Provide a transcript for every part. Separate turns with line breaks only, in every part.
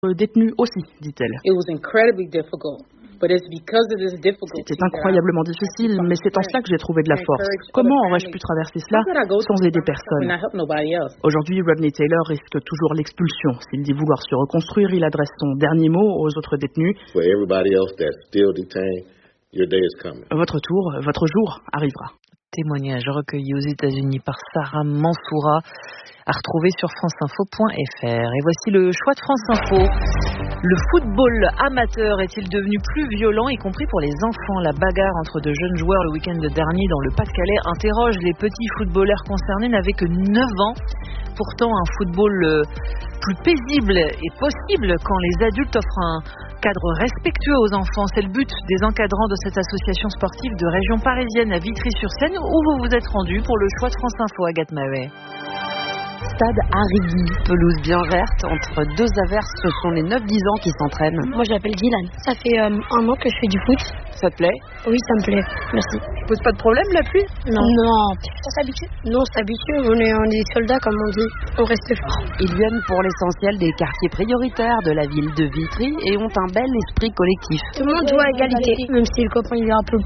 Détenus aussi, dit-elle. C'était incroyablement difficile, mais c'est en cela que j'ai trouvé de la force. Comment aurais-je pu traverser cela sans aider personne? Aujourd'hui, Rodney Taylor risque toujours l'expulsion. S'il dit vouloir se reconstruire, il adresse son dernier mot aux autres détenus. Votre tour, votre jour arrivera.
Témoignage recueilli aux États-Unis par Sarah Mansoura, à retrouver sur franceinfo.fr. Et voici le choix de France Info. Le football amateur est-il devenu plus violent, y compris pour les enfants? La bagarre entre de jeunes joueurs le week-end dernier dans le Pas-de-Calais interroge. Les petits footballeurs concernés n'avaient que 9 ans. Pourtant, un football plus paisible est possible quand les adultes offrent un cadre respectueux aux enfants. C'est le but des encadrants de cette association sportive de région parisienne à Vitry-sur-Seine où vous vous êtes rendu pour le choix de France Info, Agathe Mahé.
Stade Arrigui, pelouse bien verte, entre deux averses, ce sont les 9-10 ans qui s'entraînent.
Moi je m'appelle Dylan, ça fait un an que je fais du foot.
Ça te plaît?
Oui, ça me plaît, merci.
Ça pose pas de problème la pluie?
Non. On s'habitue? Non, on s'habitue, on est soldats comme on dit, on reste fort.
Ils viennent pour l'essentiel des quartiers prioritaires de la ville de Vitry et ont un bel esprit collectif.
Tout le monde joue à égalité, même si le copain il est un peu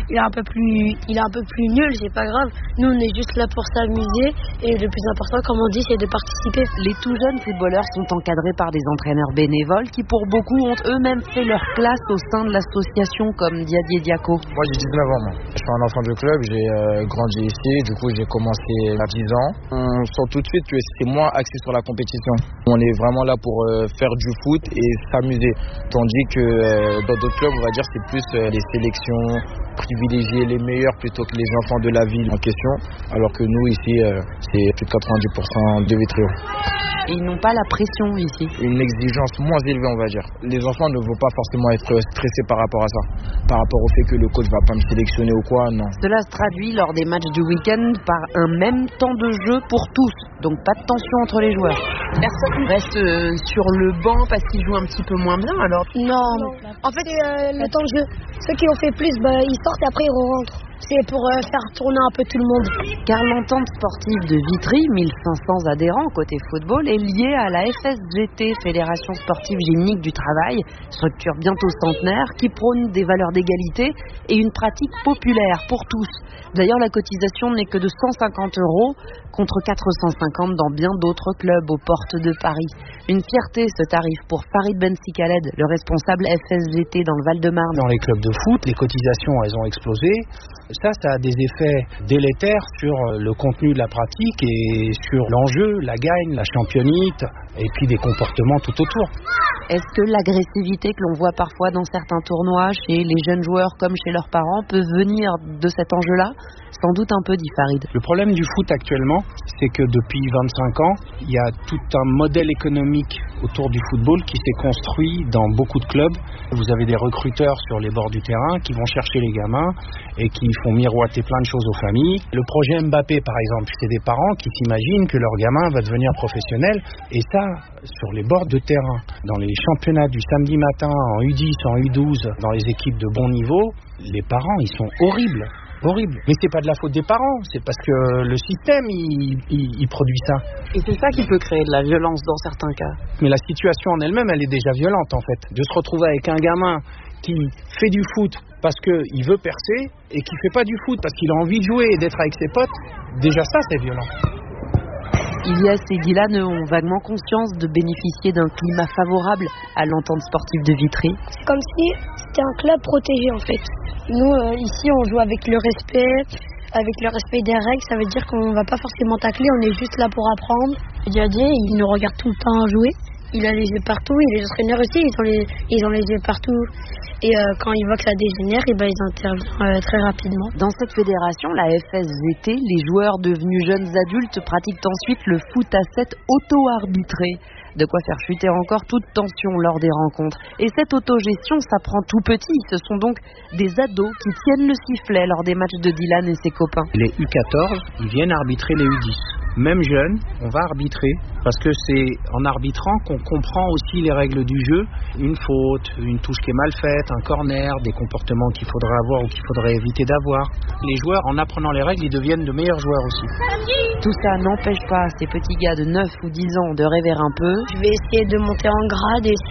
plus nul, c'est pas grave. Nous on est juste là pour s'amuser et le plus important, comme on dit, c'est de participer.
Les tout jeunes footballeurs sont encadrés par des entraîneurs bénévoles qui pour beaucoup ont eux-mêmes fait leur place au sein de l'association comme Diadier Diaco.
Moi j'ai 19 ans, je suis un enfant de club, j'ai grandi ici, du coup j'ai commencé à 10 ans. On sent tout de suite que c'est moins axé sur la compétition. On est vraiment là pour faire du foot et s'amuser, tandis que dans d'autres clubs on va dire c'est plus les sélections, privilégier les meilleurs plutôt que les enfants de la ville en question, alors que nous ici c'est plus de 90% de Vitry.
Et ils n'ont pas la pression ici.
Une exigence moins élevée on va dire. Les enfants ne vont pas forcément être stressés par rapport à ça, par rapport au fait que le coach va pas me sélectionner ou quoi, non.
Cela se traduit lors des matchs du week-end par un même temps de jeu pour tous, donc pas de tension entre les joueurs. Personne reste sur le banc parce qu'ils jouent un petit peu moins bien alors?
Non. En fait, le temps de jeu, ceux qui ont fait plus, ils sortent et après ils rentrent. C'est pour faire tourner un peu tout le monde.
Car l'entente sportive de Vitry, 1500 adhérents côté football, est liée à la FSGT, Fédération Sportive Gymnique du Travail, structure bientôt centenaire qui prône des valeurs d'égalité et une pratique populaire pour tous. D'ailleurs, la cotisation n'est que de 150 € contre 450 dans bien d'autres clubs aux portes de Paris. Une fierté ce tarif pour Farid Ben-Sikaled, le responsable FSGT dans le Val-de-Marne.
Dans les clubs de foot, les cotisations elles ont explosé. Ça a des effets délétères sur le contenu de la pratique et sur l'enjeu, la gagne, la championite et puis des comportements tout autour.
Est-ce que l'agressivité que l'on voit parfois dans certains tournois chez les jeunes joueurs comme chez leurs parents peut venir de cet enjeu-là? Sans doute un peu, dit Farid.
Le problème du foot actuellement, c'est que depuis 25 ans, il y a tout un modèle économique autour du football qui s'est construit dans beaucoup de clubs. Vous avez des recruteurs sur les bords du terrain qui vont chercher les gamins et qui font miroiter plein de choses aux familles. Le projet Mbappé, par exemple, c'est des parents qui s'imaginent que leur gamin va devenir professionnel et ça, sur les bords de terrain, dans les championnats du samedi matin, en U10, en U12, dans les équipes de bon niveau, les parents, ils sont horribles. Horrible. Mais c'est pas de la faute des parents, c'est parce que le système, il produit ça.
Et c'est ça qui peut créer de la violence dans certains cas.
Mais la situation en elle-même, elle est déjà violente en fait. De se retrouver avec un gamin qui fait du foot parce qu'il veut percer et qui fait pas du foot parce qu'il a envie de jouer et d'être avec ses potes, déjà ça c'est violent.
Ilias et Dylan ont vaguement conscience de bénéficier d'un climat favorable à l'entente sportive de Vitry.
C'est comme si c'était un club protégé en fait. Nous, ici, on joue avec le respect des règles. Ça veut dire qu'on ne va pas forcément tacler, on est juste là pour apprendre. Diadier, il nous regarde tout le temps jouer. Il a les yeux partout, et les entraîneurs aussi, ils ont les yeux partout. Et quand ils voient que ça dégénère, ils interviennent très rapidement.
Dans cette fédération, la FSGT, les joueurs devenus jeunes adultes pratiquent ensuite le foot à 7 auto-arbitré. De quoi faire chuter encore toute tension lors des rencontres. Et cette autogestion s'apprend tout petit. Ce sont donc des ados qui tiennent le sifflet lors des matchs de Dylan et ses copains.
Les U14, ils viennent arbitrer les U10. Même jeunes, on va arbitrer parce que c'est en arbitrant qu'on comprend aussi les règles du jeu. Une faute, une touche qui est mal faite, un corner, des comportements qu'il faudrait avoir ou qu'il faudrait éviter d'avoir. Les joueurs, en apprenant les règles, ils deviennent de meilleurs joueurs aussi.
Tout ça n'empêche pas ces petits gars de 9 ou 10 ans de rêver un peu.
Je vais essayer de monter en grade et